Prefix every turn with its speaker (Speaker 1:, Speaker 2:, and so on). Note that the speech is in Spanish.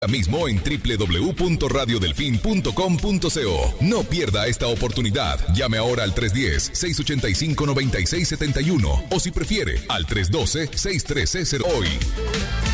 Speaker 1: Mismo en www.radiodelfin.com.co. No pierda esta oportunidad. Llame ahora al 310-685-9671 o si prefiere al 312-613-0 hoy.